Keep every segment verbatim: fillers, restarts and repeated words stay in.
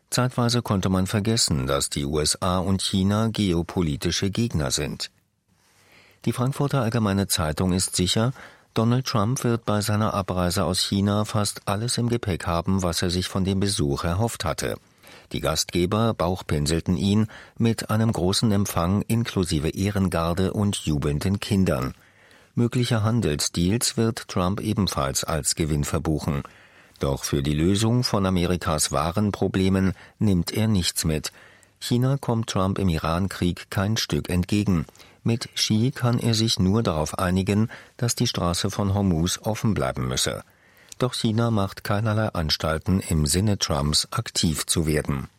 Zeitweise konnte man vergessen, dass die U S A und China geopolitische Gegner sind. Die Frankfurter Allgemeine Zeitung ist sicher, Donald Trump wird bei seiner Abreise aus China fast alles im Gepäck haben, was er sich von dem Besuch erhofft hatte. Die Gastgeber bauchpinselten ihn mit einem großen Empfang inklusive Ehrengarde und jubelnden Kindern. Mögliche Handelsdeals wird Trump ebenfalls als Gewinn verbuchen. Doch für die Lösung von Amerikas wahren Problemen nimmt er nichts mit. China kommt Trump im Iran-Krieg kein Stück entgegen. Mit Xi kann er sich nur darauf einigen, dass die Straße von Hormuz offen bleiben müsse. Doch China macht keinerlei Anstalten, im Sinne Trumps aktiv zu werden.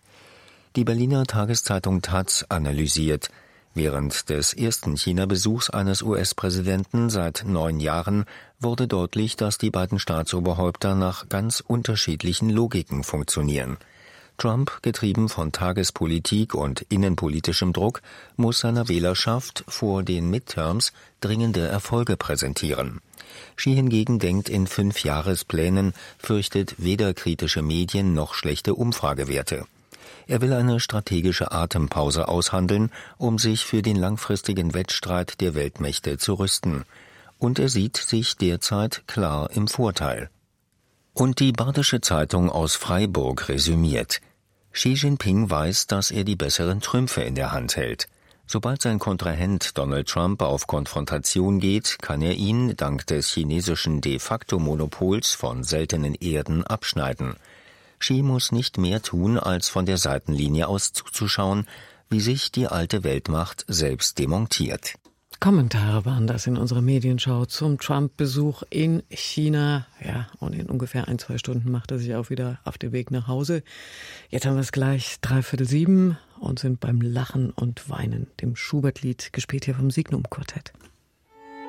Die Berliner Tageszeitung Taz analysiert: Während des ersten China-Besuchs eines U S-Präsidenten seit neun Jahren wurde deutlich, dass die beiden Staatsoberhäupter nach ganz unterschiedlichen Logiken funktionieren. Trump, getrieben von Tagespolitik und innenpolitischem Druck, muss seiner Wählerschaft vor den Midterms dringende Erfolge präsentieren. Xi hingegen denkt in Fünfjahresplänen, fürchtet weder kritische Medien noch schlechte Umfragewerte. Er will eine strategische Atempause aushandeln, um sich für den langfristigen Wettstreit der Weltmächte zu rüsten. Und er sieht sich derzeit klar im Vorteil. Und die Badische Zeitung aus Freiburg resümiert: Xi Jinping weiß, dass er die besseren Trümpfe in der Hand hält. Sobald sein Kontrahent Donald Trump auf Konfrontation geht, kann er ihn dank des chinesischen De-facto-Monopols von seltenen Erden abschneiden. Xi muss nicht mehr tun, als von der Seitenlinie aus zuzuschauen, wie sich die alte Weltmacht selbst demontiert. Kommentare waren das in unserer Medienschau zum Trump-Besuch in China. Ja, und in ungefähr ein, zwei Stunden macht er sich auch wieder auf den Weg nach Hause. Jetzt haben wir es gleich dreiviertel sieben und sind beim Lachen und Weinen, dem Schubert-Lied, gespielt hier vom Signum-Quartett.